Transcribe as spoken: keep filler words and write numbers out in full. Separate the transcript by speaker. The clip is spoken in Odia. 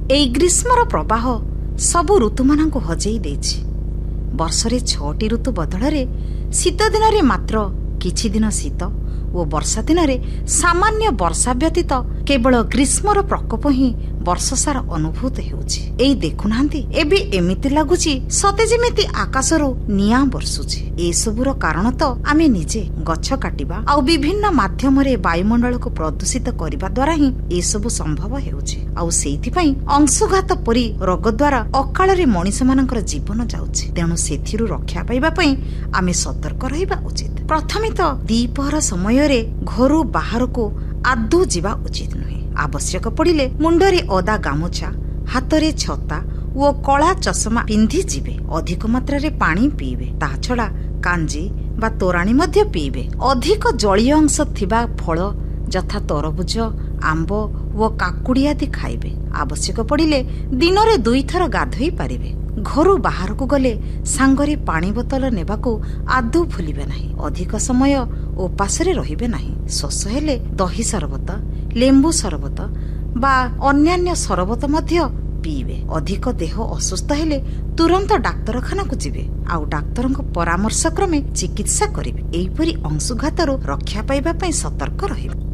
Speaker 1: ଏଇ ଗ୍ରୀଷ୍ମର ପ୍ରବାହ ସବୁ ଋତୁମାନଙ୍କୁ ହଜେଇ ଦେଇଛି। ବର୍ଷରେ ଛଅଟି ଋତୁ ବଦଳରେ ଶୀତ ଦିନରେ ମାତ୍ର କିଛି ଦିନ ଶୀତ ଓ ବର୍ଷା ଦିନରେ ସାମାନ୍ୟ ବର୍ଷା ବ୍ୟତୀତ କେବଳ ଗ୍ରୀଷ୍ମର ପ୍ରକୋପ ହିଁ ବର୍ଷସାରା ଅନୁଭୂତ ହେଉଛି। ଏଇ ଦେଖୁନାହାନ୍ତି, ଏବେ ଏମିତି ଲାଗୁଛି ସତେ ଯେମିତି ଆକାଶରୁ ନିଆଁ ବର୍ଷୁଛି। ଏସବୁର କାରଣ ତ ଆମେ ନିଜେ ଗଛ କାଟିବା ଆଉ ବିଭିନ୍ନ ମାଧ୍ୟମରେ ବାୟୁମଣ୍ଡଳକୁ ପ୍ରଦୂଷିତ କରିବା ଦ୍ୱାରା ହିଁ ଏସବୁ ସମ୍ଭବ ହେଉଛି। ଆଉ ସେଇଥିପାଇଁ ଅଂଶୁଘାତ ପରି ରୋଗ ଦ୍ୱାରା ଅକାଳରେ ମଣିଷମାନଙ୍କର ଜୀବନ ଯାଉଛି। ତେଣୁ ସେଥିରୁ ରକ୍ଷା ପାଇବା ପାଇଁ ଆମେ ସତର୍କ ରହିବା ଉଚିତ। ପ୍ରଥମେ ତ ଦ୍ୱିପହର ସମୟରେ ଘରୁ ବାହାରକୁ ଆଦୌ ଯିବା ଉଚିତ ନୁହେଁ। ଆବଶ୍ୟକ ପଡ଼ିଲେ ମୁଣ୍ଡରେ ଓଦା ଗାମୁଛା, ହାତରେ ଛତା ଓ କଳା ଚଷମା ପିନ୍ଧି ଯିବେ। ଅଧିକ ମାତ୍ରାରେ ପାଣି ପିଇବେ। ତା ଛଡ଼ା କାଞ୍ଜି ବା ତୋରାଣୀ ମଧ୍ୟ ପିଇବେ। ଅଧିକ ଜଳୀୟ ଅଂଶ ଥିବା ଫଳ ଯଥା ତରଭୁଜ, ଆମ୍ବ ଓ କାକୁଡ଼ି ଆଦି ଖାଇବେ। ଆବଶ୍ୟକ ପଡ଼ିଲେ ଦିନରେ ଦୁଇଥର ଗାଧୋଇ ପାରିବେ। ଘରୁ ବାହାରକୁ ଗଲେ ସାଙ୍ଗରେ ପାଣି ବୋତଲ ନେବାକୁ ଆଦୌ ଭୁଲିବେ ନାହିଁ। ଅଧିକ ସମୟ ଉପାସରେ ରହିବେ ନାହିଁ। ଶୋଷ ହେଲେ ଦହି ସରବତ, ଲେମ୍ବୁ ସରବତ ବା ଅନ୍ୟାନ୍ୟ ସରବତ ମଧ୍ୟ ପିଇବେ। ଅଧିକ ଦେହ ଅସୁସ୍ଥ ହେଲେ ତୁରନ୍ତ ଡାକ୍ତରଖାନାକୁ ଯିବେ ଆଉ ଡାକ୍ତରଙ୍କ ପରାମର୍ଶ କ୍ରମେ ଚିକିତ୍ସା କରିବେ। ଏହିପରି ଅଂଶୁଘାତରୁ ରକ୍ଷା ପାଇବା ପାଇଁ ସତର୍କ ରହିବେ।